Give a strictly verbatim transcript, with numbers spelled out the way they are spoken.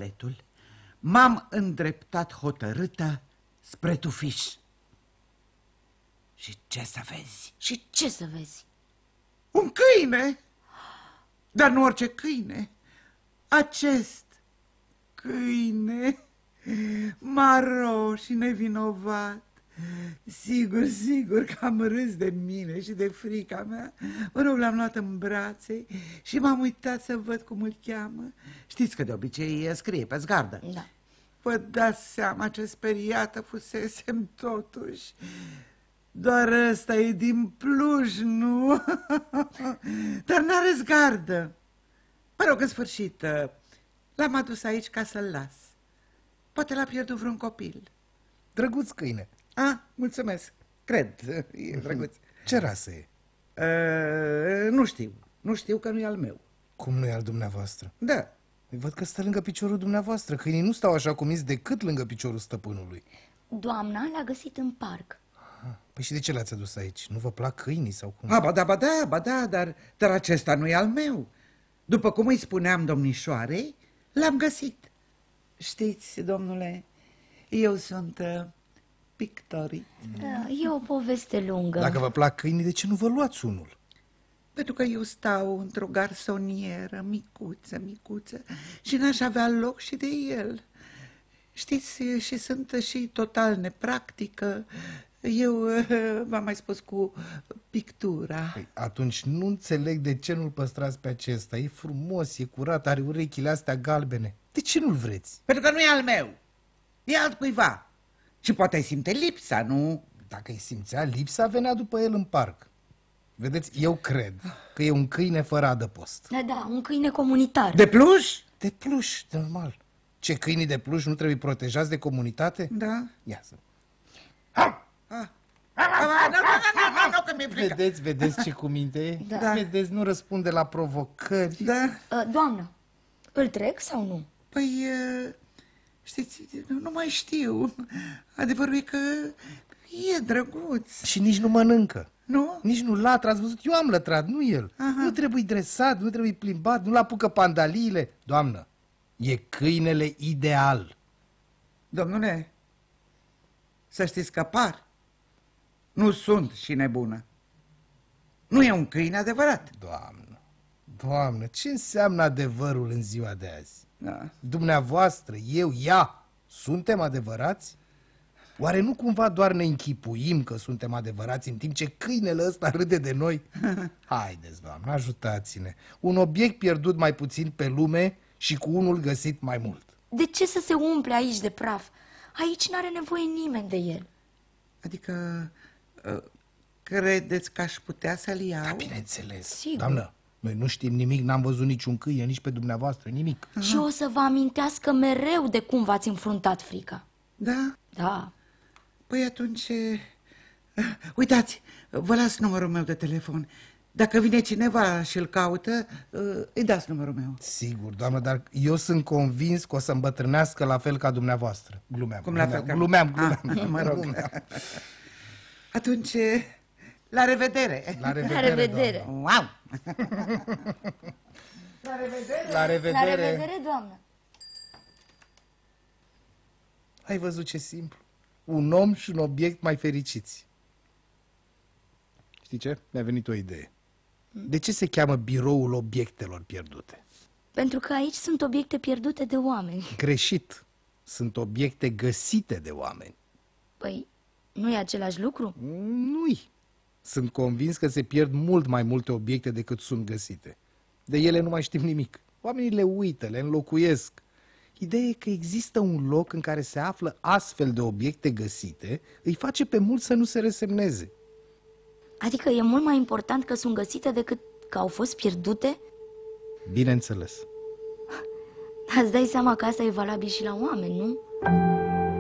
pistoletul, m-am îndreptat hotărâtă spre tufiș. Și ce să vezi? Și ce să vezi? Un câine! Dar nu orice câine. Acest câine maro și nevinovat. Sigur, sigur că am râs de mine și de frica mea. Mă rog, l-am luat în brațe și m-am uitat să văd cum îl cheamă. Știți că de obicei scrie pe zgardă. Da. Vă dați seama ce speriată fusesem totuși. Doar ăsta e din Pluj, nu? Dar n-are zgardă. Mă rog, în sfârșit, l-am adus aici ca să-l las. Poate l-a pierdut vreun copil. Drăguț câine. Ah, mulțumesc. Cred, e drăguț. Ce rasă e? Uh, nu știu. Nu știu că nu e al meu. Cum nu e al dumneavoastră? Da. Văd că stă lângă piciorul dumneavoastră. Câinii nu stau așa cumiți decât lângă piciorul stăpânului. Doamna l-a găsit în parc. Păi și de ce l-ați adus aici? Nu vă plac câinii sau cum? Ah, ba da, ba da, ba da, dar, dar acesta nu e al meu. După cum îi spuneam domnișoarei, l-am găsit. Știți, domnule, eu sunt uh, pictorit. Da, e o poveste lungă. Dacă vă plac câinii, de ce nu vă luați unul? Pentru că eu stau într-o garsonieră micuță, micuță și n-aș avea loc și de el. Știți, și sunt și total nepractică. Eu v-am mai spus cu pictura. Păi, atunci nu înțeleg de ce nu-l păstrați pe acesta. E frumos, e curat, are urechile astea galbene. De ce nu-l vreți? Pentru că nu e al meu, e altcuiva. Și poate ai simte lipsa, nu? Dacă îi simțea lipsa, venea după el în parc. Vedeți, eu cred că e un câine fără adăpost. Da, da, un câine comunitar. De Pluj? De Pluj, normal. Ce, câinii de Pluj nu trebuie protejați de comunitate? Da. Ia să... Ah. Ah, nu, nu, nu, nu, nu, că mi-e frică. Vedeți, vedeți ce cuminte e? Da. Vedeți, nu răspunde la provocări. Da. Uh, doamnă, îl trec sau nu? Păi, știți, nu, nu mai știu. Adevărul e că e drăguț. Și nici nu mănâncă. Nu? Nici nu latră, ați văzut? Eu am lătrat, nu el. Aha. Nu trebuie dresat, nu trebuie plimbat, nu-l apucă pandaliile. Doamnă, e câinele ideal. Domnule, să știți că par. Nu sunt și nebună. Nu e un câine adevărat. Doamnă, doamnă, ce înseamnă adevărul în ziua de azi? Da. Dumneavoastră, eu, ea, suntem adevărați? Oare nu cumva doar ne închipuim că suntem adevărați în timp ce câinele ăsta râde de noi? Haideți, doamnă, ajutați-ne. Un obiect pierdut mai puțin pe lume și cu unul găsit mai mult. De ce să se umple aici de praf? Aici n-are nevoie nimeni de el. Adică, credeți că aș putea să-l iau? Da, bineînțeles. Sigur. Doamnă, noi nu știm nimic, n-am văzut niciun câine, nici pe dumneavoastră, nimic. Și o să vă amintească mereu de cum v-ați înfruntat frica. Da? Da. Păi atunci... Uitați, vă las numărul meu de telefon. Dacă vine cineva și îl caută, îi dați numărul meu. Sigur, doamnă, dar eu sunt convins că o să îmbătrânească la fel ca dumneavoastră. Glumeam, Cum glumeam, la fel ca... glumeam, glumeam, Ah, mă rog. glumeam. Atunci, la revedere. La revedere, La revedere. Wow! La revedere. La revedere. La revedere, doamnă. Ai văzut ce simplu? Un om și un obiect mai fericiți. Știi ce? Mi-a venit o idee. De ce se cheamă biroul obiectelor pierdute? Pentru că aici sunt obiecte pierdute de oameni. Greșit. Sunt obiecte găsite de oameni. Păi, nu e același lucru? Nu-i. Sunt convins că se pierd mult mai multe obiecte decât sunt găsite. De ele nu mai știm nimic. Oamenii le uită, le înlocuiesc. Ideea e că există un loc în care se află astfel de obiecte găsite, îi face pe mulți să nu se resemneze. Adică e mult mai important că sunt găsite decât că au fost pierdute? Bineînțeles. Îți dai seama că asta e valabil și la oameni, nu?